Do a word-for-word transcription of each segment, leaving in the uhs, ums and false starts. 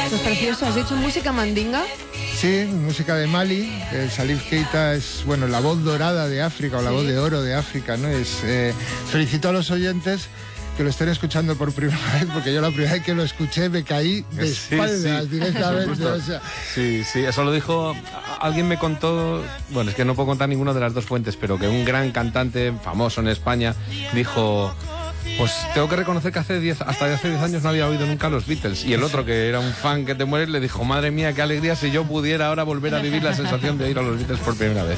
Pues precioso. ¿Has dicho música mandinga? Sí, música de Mali. Eh, Salif Keita es, bueno, la voz dorada de África, o la Sí. voz de oro de África, ¿no? Es, eh, felicito a los oyentes que lo estén escuchando por primera vez, porque yo la primera vez que lo escuché me caí de Sí, espaldas sí. directamente. O sea, Sí, sí, eso lo dijo, alguien me contó, bueno, es que no puedo contar ninguna de las dos fuentes, pero que un gran cantante famoso en España dijo, pues tengo que reconocer que hace diez, hasta hace diez años no había oído nunca a los Beatles. Y el otro, que era un fan que te mueres, le dijo, madre mía, qué alegría si yo pudiera ahora volver a vivir la sensación de ir a los Beatles por primera vez.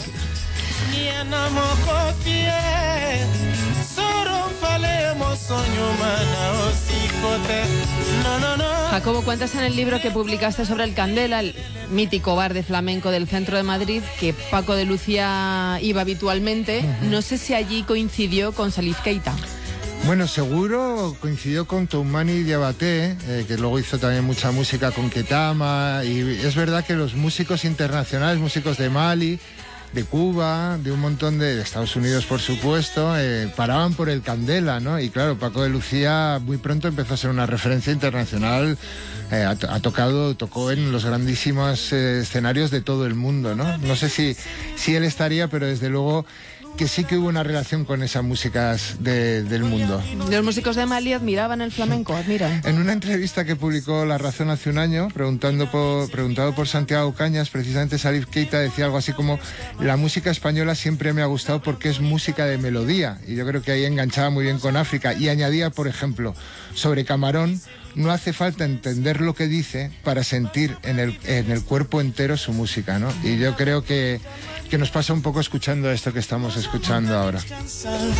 Jacobo, cuentas en el libro que publicaste sobre el Candela, el mítico bar de flamenco del centro de Madrid, que Paco de Lucía iba habitualmente. Uh-huh. No sé si allí coincidió con Salif Keita. Bueno, seguro coincidió con Toumani Diabaté, eh, que luego hizo también mucha música con Ketama, y es verdad que los músicos internacionales, músicos de Mali, de Cuba, de un montón de, de Estados Unidos, por supuesto, eh, paraban por el Candela, ¿no? Y claro, Paco de Lucía muy pronto empezó a ser una referencia internacional, eh, ha, ha tocado, tocó en los grandísimos eh, escenarios de todo el mundo, ¿no? No sé si, si él estaría, pero desde luego que sí que hubo una relación con esas músicas de, del mundo. Los músicos de Mali admiraban el flamenco, admiran. En una entrevista que publicó La Razón hace un año, preguntando por, preguntado por Santiago Cañas, precisamente Salif Keita decía algo así como: la música española siempre me ha gustado porque es música de melodía, y yo creo que ahí enganchaba muy bien con África, y añadía, por ejemplo, sobre Camarón: no hace falta entender lo que dice para sentir en el, en el cuerpo entero su música, ¿no? Y yo creo que, que nos pasa un poco escuchando esto que estamos escuchando ahora.